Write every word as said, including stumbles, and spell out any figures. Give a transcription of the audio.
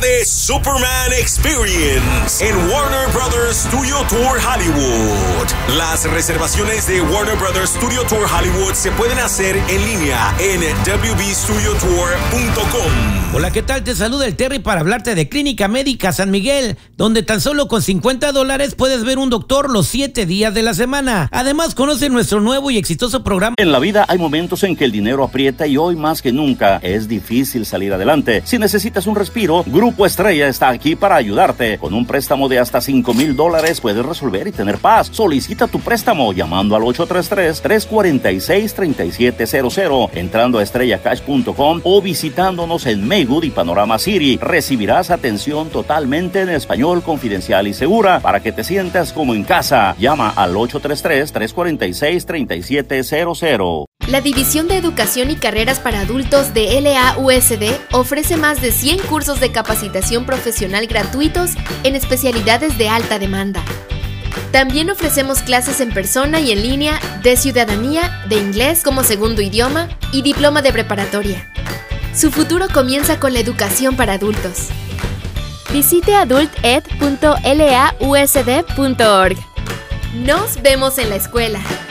de Superman Experience en Warner Brothers Studio Tour Hollywood. Las reservaciones de Warner Brothers Studio Tour Hollywood se pueden hacer en línea en w b studio tour punto com. Hola, ¿qué tal? Te saluda el Terry para hablarte de Clínica Médica San Miguel, donde tan solo con cincuenta dólares puedes ver un doctor los siete días de la semana. Además, conoce nuestro nuevo y exitoso programa. En la vida hay momentos en que el dinero aprieta y hoy más que nunca es difícil salir adelante. Si necesitas un respiro, Grupo Estrella está aquí para ayudarte. Con un préstamo de hasta cinco mil dólares puedes resolver y tener paz. Solicita tu préstamo llamando al ocho tres tres, tres cuatro seis, tres siete cero cero, entrando a estrella cash punto com o visitándonos en Maywood y Panorama City. Recibirás atención totalmente en español, confidencial y segura para que te sientas como en casa. Llama al ocho tres tres, tres cuatro seis, tres siete cero cero. La División de Educación y Carreras para Adultos de L A U S D ofrece más de cien cursos de capacitación profesional gratuitos en especialidades de alta demanda. También ofrecemos clases en persona y en línea de ciudadanía, de inglés como segundo idioma y diploma de preparatoria. Su futuro comienza con la educación para adultos. Visite adult ed punto l a u s d punto org. Nos vemos en la escuela.